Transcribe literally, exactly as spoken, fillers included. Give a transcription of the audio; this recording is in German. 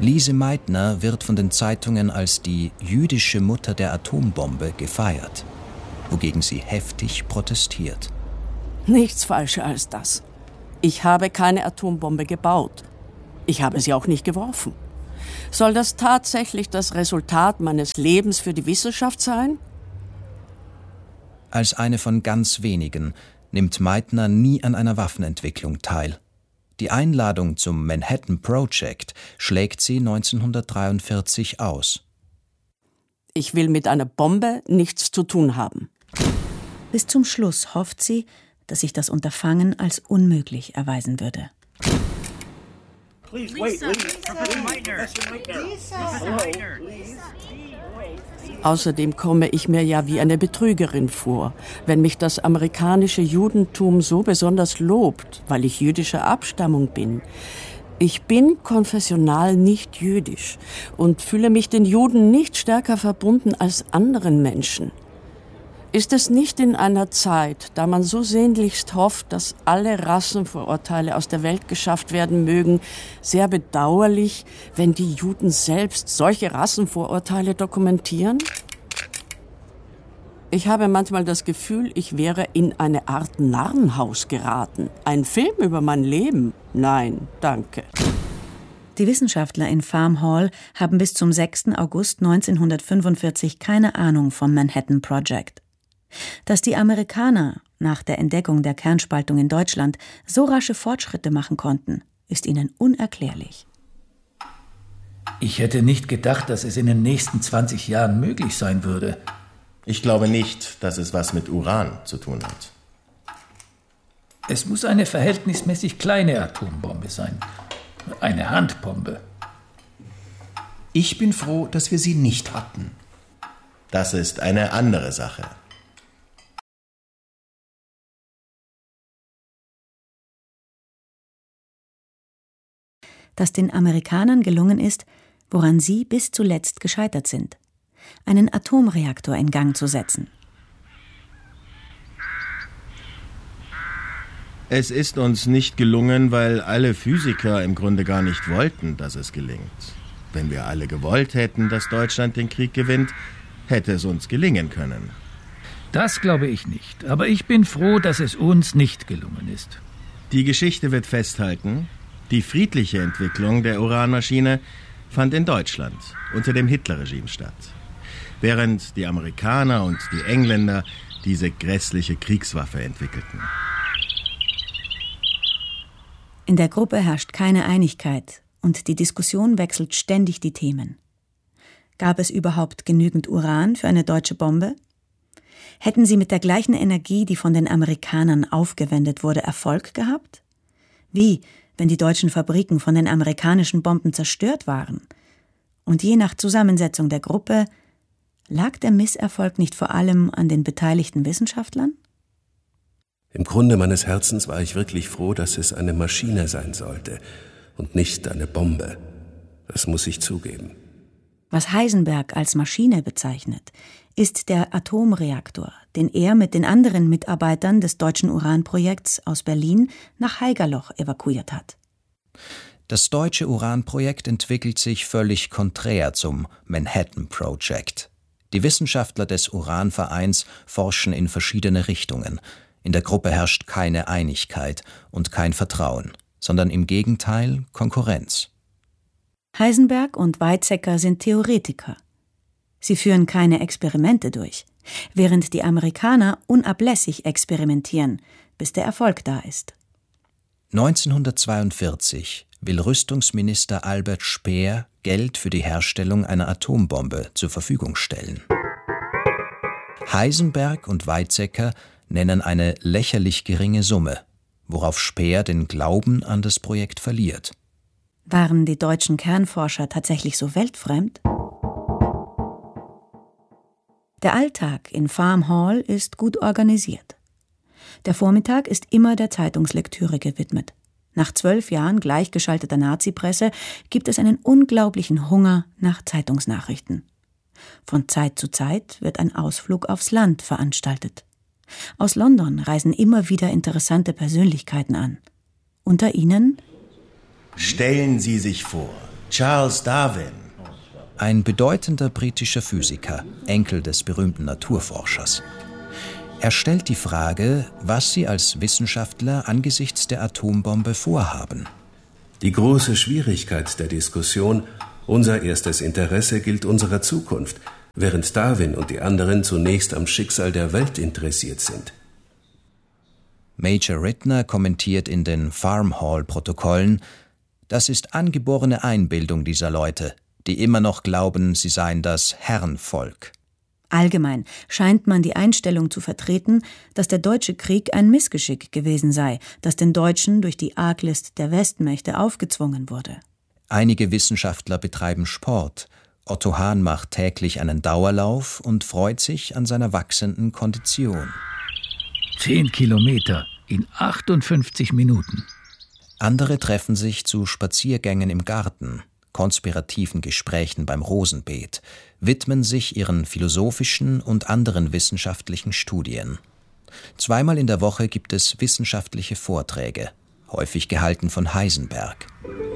Lise Meitner wird von den Zeitungen als die jüdische Mutter der Atombombe gefeiert, wogegen sie heftig protestiert. Nichts falscher als das. Ich habe keine Atombombe gebaut. Ich habe sie auch nicht geworfen. Soll das tatsächlich das Resultat meines Lebens für die Wissenschaft sein? Als eine von ganz wenigen nimmt Meitner nie an einer Waffenentwicklung teil. Die Einladung zum Manhattan Project schlägt sie neunzehnhundertdreiundvierzig aus. Ich will mit einer Bombe nichts zu tun haben. Bis zum Schluss hofft sie, dass sich das Unterfangen als unmöglich erweisen würde. Außerdem komme ich mir ja wie eine Betrügerin vor, wenn mich das amerikanische Judentum so besonders lobt, weil ich jüdischer Abstammung bin. Ich bin konfessional nicht jüdisch und fühle mich den Juden nicht stärker verbunden als anderen Menschen. Ist es nicht in einer Zeit, da man so sehnlichst hofft, dass alle Rassenvorurteile aus der Welt geschafft werden mögen, sehr bedauerlich, wenn die Juden selbst solche Rassenvorurteile dokumentieren? Ich habe manchmal das Gefühl, ich wäre in eine Art Narrenhaus geraten. Ein Film über mein Leben? Nein, danke. Die Wissenschaftler in Farm Hall haben bis zum sechsten August neunzehnhundertfünfundvierzig keine Ahnung vom Manhattan Project. Dass die Amerikaner nach der Entdeckung der Kernspaltung in Deutschland so rasche Fortschritte machen konnten, ist ihnen unerklärlich. Ich hätte nicht gedacht, dass es in den nächsten zwanzig Jahren möglich sein würde. Ich glaube nicht, dass es was mit Uran zu tun hat. Es muss eine verhältnismäßig kleine Atombombe sein. Eine Handbombe. Ich bin froh, dass wir sie nicht hatten. Das ist eine andere Sache. Dass den Amerikanern gelungen ist, woran sie bis zuletzt gescheitert sind: einen Atomreaktor in Gang zu setzen. Es ist uns nicht gelungen, weil alle Physiker im Grunde gar nicht wollten, dass es gelingt. Wenn wir alle gewollt hätten, dass Deutschland den Krieg gewinnt, hätte es uns gelingen können. Das glaube ich nicht, aber ich bin froh, dass es uns nicht gelungen ist. Die Geschichte wird festhalten, die friedliche Entwicklung der Uranmaschine fand in Deutschland unter dem Hitlerregime statt, während die Amerikaner und die Engländer diese grässliche Kriegswaffe entwickelten. In der Gruppe herrscht keine Einigkeit und die Diskussion wechselt ständig die Themen. Gab es überhaupt genügend Uran für eine deutsche Bombe? Hätten sie mit der gleichen Energie, die von den Amerikanern aufgewendet wurde, Erfolg gehabt? Wie, wenn die deutschen Fabriken von den amerikanischen Bomben zerstört waren? Und je nach Zusammensetzung der Gruppe, lag der Misserfolg nicht vor allem an den beteiligten Wissenschaftlern? Im Grunde meines Herzens war ich wirklich froh, dass es eine Maschine sein sollte und nicht eine Bombe. Das muss ich zugeben. Was Heisenberg als Maschine bezeichnet, ist der Atomreaktor, den er mit den anderen Mitarbeitern des deutschen Uranprojekts aus Berlin nach Haigerloch evakuiert hat. Das deutsche Uranprojekt entwickelt sich völlig konträr zum Manhattan Project. Die Wissenschaftler des Uranvereins forschen in verschiedene Richtungen. In der Gruppe herrscht keine Einigkeit und kein Vertrauen, sondern im Gegenteil Konkurrenz. Heisenberg und Weizsäcker sind Theoretiker. Sie führen keine Experimente durch, während die Amerikaner unablässig experimentieren, bis der Erfolg da ist. neunzehnhundertzweiundvierzig will Rüstungsminister Albert Speer Geld für die Herstellung einer Atombombe zur Verfügung stellen. Heisenberg und Weizsäcker nennen eine lächerlich geringe Summe, worauf Speer den Glauben an das Projekt verliert. Waren die deutschen Kernforscher tatsächlich so weltfremd? Der Alltag in Farm Hall ist gut organisiert. Der Vormittag ist immer der Zeitungslektüre gewidmet. Nach zwölf Jahren gleichgeschalteter Nazi-Presse gibt es einen unglaublichen Hunger nach Zeitungsnachrichten. Von Zeit zu Zeit wird ein Ausflug aufs Land veranstaltet. Aus London reisen immer wieder interessante Persönlichkeiten an. Unter ihnen: Stellen Sie sich vor, Charles Darwin. Ein bedeutender britischer Physiker, Enkel des berühmten Naturforschers. Er stellt die Frage, was sie als Wissenschaftler angesichts der Atombombe vorhaben. Die große Schwierigkeit der Diskussion, unser erstes Interesse gilt unserer Zukunft, während Darwin und die anderen zunächst am Schicksal der Welt interessiert sind. Major Rittner kommentiert in den Farmhall-Protokollen, das ist angeborene Einbildung dieser Leute, die immer noch glauben, sie seien das Herrenvolk. Allgemein scheint man die Einstellung zu vertreten, dass der Deutsche Krieg ein Missgeschick gewesen sei, das den Deutschen durch die Arglist der Westmächte aufgezwungen wurde. Einige Wissenschaftler betreiben Sport. Otto Hahn macht täglich einen Dauerlauf und freut sich an seiner wachsenden Kondition. Zehn Kilometer in achtundfünfzig Minuten. Andere treffen sich zu Spaziergängen im Garten, konspirativen Gesprächen beim Rosenbeet, widmen sich ihren philosophischen und anderen wissenschaftlichen Studien. Zweimal in der Woche gibt es wissenschaftliche Vorträge, häufig gehalten von Heisenberg.